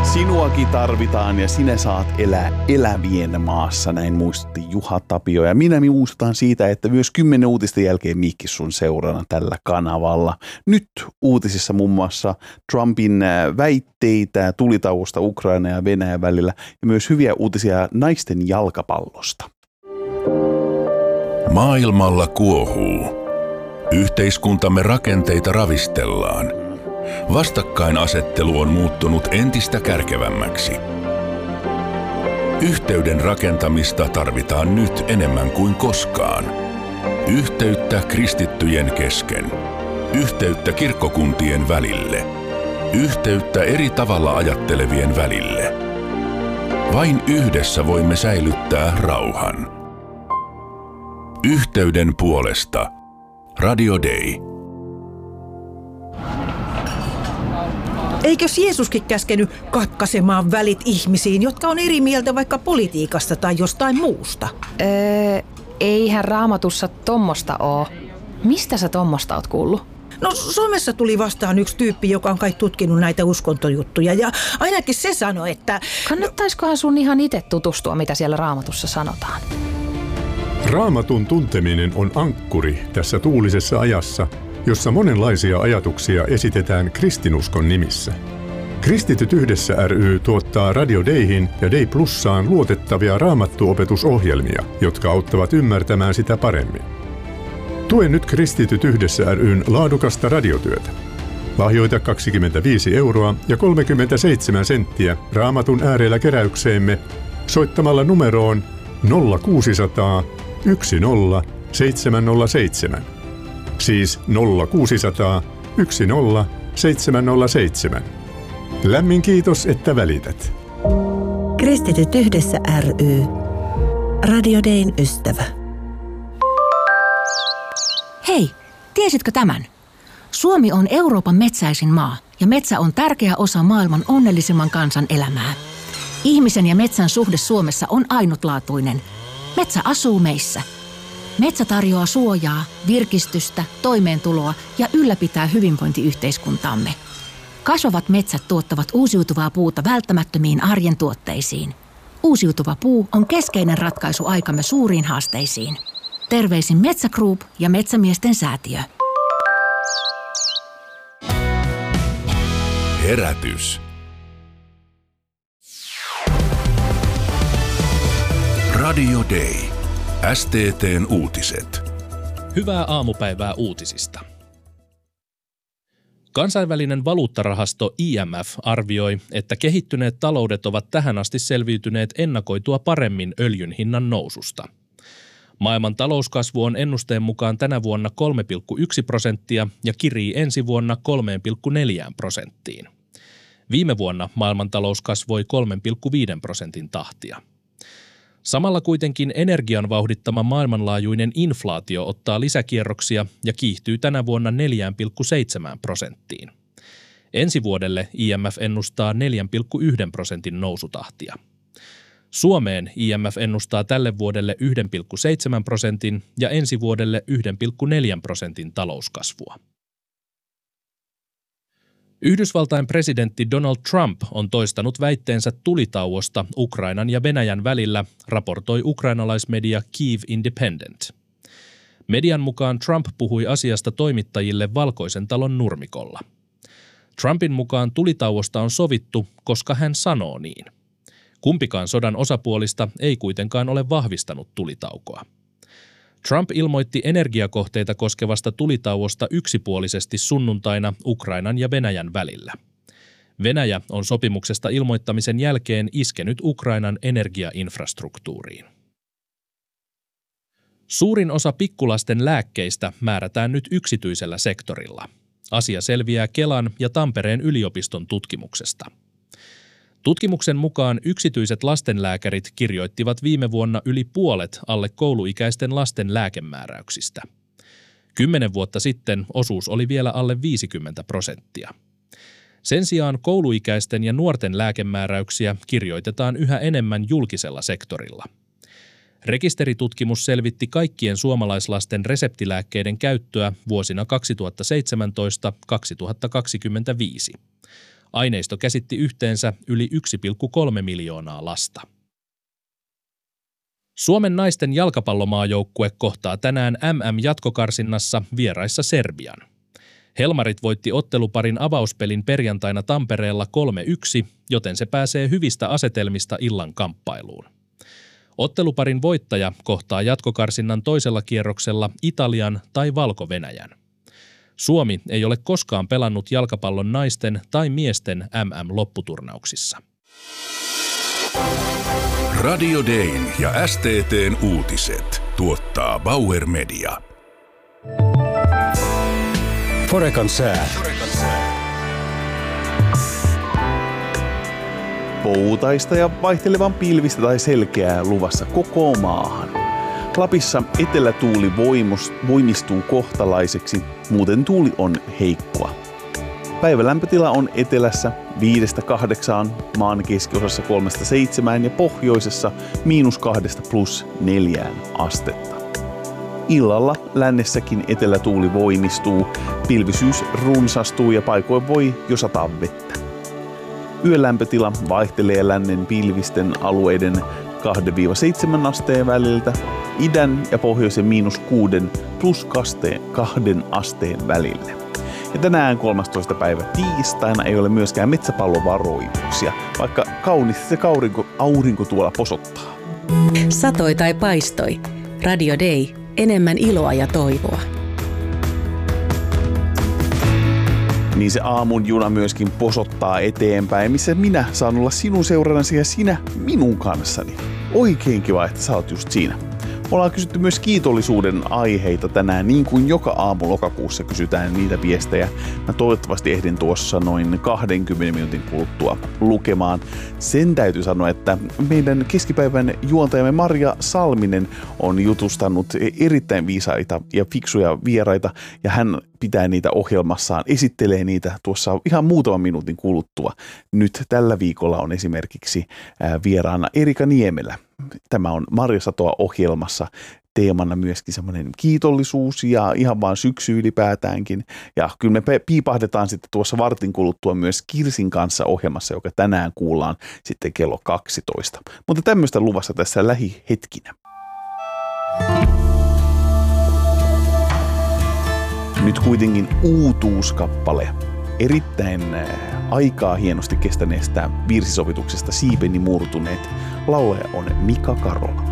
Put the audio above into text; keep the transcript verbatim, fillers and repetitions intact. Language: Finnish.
Sinuakin tarvitaan ja sinä saat elää elävien maassa, näin muistutti Juha Tapio. Ja minä muistutan siitä, että myös kymmenen uutisten jälkeen Mikki sun seurana tällä kanavalla. Nyt uutisissa muun muassa Trumpin väitteitä tulitauosta Ukraina ja Venäjän välillä ja myös hyviä uutisia naisten jalkapallosta. Maailmalla kuohuu. Yhteiskuntamme rakenteita ravistellaan. Vastakkainasettelu on muuttunut entistä kärkevämmäksi. Yhteyden rakentamista tarvitaan nyt enemmän kuin koskaan. Yhteyttä kristittyjen kesken. Yhteyttä kirkkokuntien välille. Yhteyttä eri tavalla ajattelevien välille. Vain yhdessä voimme säilyttää rauhan. Yhteyden puolesta. Radio Day. Eikös Jeesuskin käskenyt katkaisemaan välit ihmisiin, jotka on eri mieltä vaikka politiikasta tai jostain muusta? Öö, eihän Raamatussa tommosta oo. Mistä sä tommosta oot kuullut? No somessa tuli vastaan yksi tyyppi, joka on kai tutkinut näitä uskontojuttuja ja ainakin se sanoi, että... Kannattaiskohan sun ihan itse tutustua, mitä siellä Raamatussa sanotaan? Raamatun tunteminen on ankkuri tässä tuulisessa ajassa, jossa monenlaisia ajatuksia esitetään kristinuskon nimissä. Kristityt yhdessä ry tuottaa Radio Dayhin ja Day Plussaan luotettavia raamattuopetusohjelmia, jotka auttavat ymmärtämään sitä paremmin. Tue nyt Kristityt yhdessä ry:n laadukasta radiotyötä. Lahjoita kaksikymmentäviisi euroa ja kolmekymmentäseitsemän senttiä Raamatun äärellä keräykseemme soittamalla numeroon nolla kuusisataa yksi nolla seitsemän nolla seitsemän. Siis nolla kuusisataa yksi nolla seitsemän nolla seitsemän. Lämmin kiitos, että välität. Kristityt yhdessä ry. Radio Dayn ystävä. Hei, tiesitkö tämän? Suomi on Euroopan metsäisin maa ja metsä on tärkeä osa maailman onnellisimman kansan elämää. Ihmisen ja metsän suhde Suomessa on ainutlaatuinen. Metsä asuu meissä. Metsä tarjoaa suojaa, virkistystä, toimeentuloa ja ylläpitää hyvinvointiyhteiskuntaamme. Kasvavat metsät tuottavat uusiutuvaa puuta välttämättömiin arjen tuotteisiin. Uusiutuva puu on keskeinen ratkaisu aikamme suuriin haasteisiin. Terveisin Metsä Group ja Metsämiesten säätiö. Herätys. Radio Day. S T T:n uutiset. Hyvää aamupäivää uutisista. Kansainvälinen valuuttarahasto I M F arvioi, että kehittyneet taloudet ovat tähän asti selviytyneet ennakoitua paremmin öljyn hinnan noususta. Maailman talouskasvu on ennusteen mukaan tänä vuonna kolme pilkku yksi prosenttia ja kirii ensi vuonna kolme pilkku neljä prosenttiin. Viime vuonna maailman talous kasvoi kolme pilkku viisi prosentin tahtia. Samalla kuitenkin energian vauhdittama maailmanlaajuinen inflaatio ottaa lisäkierroksia ja kiihtyy tänä vuonna neljä pilkku seitsemän prosenttiin. Ensi vuodelle I M F ennustaa neljä pilkku yksi prosentin nousutahtia. Suomeen I M F ennustaa tälle vuodelle yksi pilkku seitsemän prosentin ja ensi vuodelle yksi pilkku neljä prosentin talouskasvua. Yhdysvaltain presidentti Donald Trump on toistanut väitteensä tulitauosta Ukrainan ja Venäjän välillä, raportoi ukrainalaismedia Kyiv Independent. Median mukaan Trump puhui asiasta toimittajille Valkoisen talon nurmikolla. Trumpin mukaan tulitauosta on sovittu, koska hän sanoo niin. Kumpikaan sodan osapuolista ei kuitenkaan ole vahvistanut tulitaukoa. Trump ilmoitti energiakohteita koskevasta tulitauosta yksipuolisesti sunnuntaina Ukrainan ja Venäjän välillä. Venäjä on sopimuksesta ilmoittamisen jälkeen iskenyt Ukrainan energiainfrastruktuuriin. Suurin osa pikkulasten lääkkeistä määrätään nyt yksityisellä sektorilla. Asia selviää Kelan ja Tampereen yliopiston tutkimuksesta. Tutkimuksen mukaan yksityiset lastenlääkärit kirjoittivat viime vuonna yli puolet alle kouluikäisten lasten lääkemääräyksistä. Kymmenen vuotta sitten osuus oli vielä alle viisikymmentä prosenttia. Sen sijaan kouluikäisten ja nuorten lääkemääräyksiä kirjoitetaan yhä enemmän julkisella sektorilla. Rekisteritutkimus selvitti kaikkien suomalaislasten reseptilääkkeiden käyttöä vuosina kaksituhattaseitsemäntoista kaksituhattakaksikymmentäviisi. Aineisto käsitti yhteensä yli yksi pilkku kolme miljoonaa lasta. Suomen naisten jalkapallomaajoukkue kohtaa tänään M M-jatkokarsinnassa vieraissa Serbian. Helmarit voitti otteluparin avauspelin perjantaina Tampereella kolme yksi, joten se pääsee hyvistä asetelmista illan kamppailuun. Otteluparin voittaja kohtaa jatkokarsinnan toisella kierroksella Italian tai Valko-Venäjän. Suomi ei ole koskaan pelannut jalkapallon naisten tai miesten M M-lopputurnauksissa. Radio Dayn ja S T T:n uutiset tuottaa Bauer Media. Forekan sää. Poutaista ja vaihtelevan pilvistä tai selkeää luvassa koko maahan. Lapissa etelätuuli voimus, voimistuu kohtalaiseksi, muuten tuuli on heikkoa. Päivälämpötila on etelässä viidestä kahdeksaan, maan keskiosassa kolmesta seitsemään ja pohjoisessa miinus kahdesta plus neljään astetta. Illalla lännessäkin etelätuuli voimistuu, pilvisyys runsastuu ja paikoin voi jo sataa vettä. Yölämpötila vaihtelee lännen pilvisten alueiden kahdesta seitsemään asteen väliltä, idän ja pohjoisen miinus kuuden plus kahden asteen välille. Ja tänään kolmastoista päivä tiistaina ei ole myöskään metsäpallovaroituksia, vaikka kauniisti se aurinko, aurinko tuolla posottaa. Satoi tai paistoi. Radio Day. Enemmän iloa ja toivoa. Niin se aamun juna myöskin posottaa eteenpäin, missä minä saan olla sinun seurannasi ja sinä minun kanssani. Oikein kiva, että sä oot just siinä. Ollaan kysytty myös kiitollisuuden aiheita tänään, niin kuin joka aamu lokakuussa kysytään niitä viestejä. Mä toivottavasti ehdin tuossa noin kaksikymmentä minuutin kuluttua lukemaan. Sen täytyy sanoa, että meidän keskipäivän juontajamme Maria Salminen on jutustanut erittäin viisaita ja fiksuja vieraita, ja hän pitää niitä ohjelmassaan, esittelee niitä tuossa ihan muutaman minuutin kuluttua. Nyt tällä viikolla on esimerkiksi vieraana Erika Niemelä. Tämä on Marja Satoa ohjelmassa, teemana myöskin semmoinen kiitollisuus ja ihan vaan syksy ylipäätäänkin. Ja kyllä me piipahdetaan sitten tuossa vartin kuluttua myös Kirsin kanssa ohjelmassa, joka tänään kuullaan sitten kello kaksitoista. Mutta tämmöistä luvassa tässä lähihetkinä. Nyt kuitenkin uutuuskappale erittäin aikaa hienosti kestäneestä virsisovituksesta Siipeni murtuneet. Laulaja on Mika Karola.